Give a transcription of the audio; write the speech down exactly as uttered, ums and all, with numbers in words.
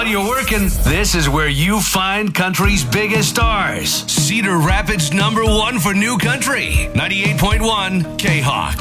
While you're working, this is where you find country's biggest stars. Cedar Rapids number one for new country. ninety-eight point one K-Hawk.